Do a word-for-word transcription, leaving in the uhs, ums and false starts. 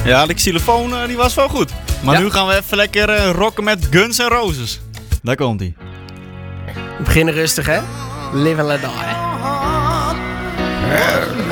Ja, de xylofoon uh, die was wel goed. Maar Ja. nu gaan we even lekker uh, rocken met Guns N' Roses. Daar komt ie. We beginnen rustig, hè? Live and let die.